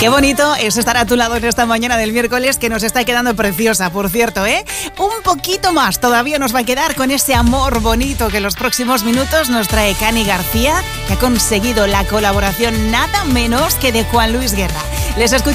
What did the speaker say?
Qué bonito es estar a tu lado en esta mañana del miércoles, que nos está quedando preciosa, por cierto, ¿eh? Un poquito más todavía nos va a quedar con ese amor bonito que en los próximos minutos nos trae Cani García, que ha conseguido la colaboración nada menos que de Juan Luis Guerra. Les escuchamos